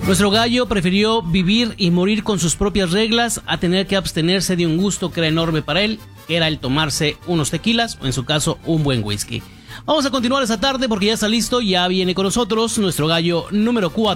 Nuestro gallo prefirió vivir y morir con sus propias reglas a tener que abstenerse de un gusto que era enorme para él, que era el tomarse unos tequilas o en su caso un buen whisky. Vamos a continuar esta tarde porque ya está listo, ya viene con nosotros nuestro gallo número 4.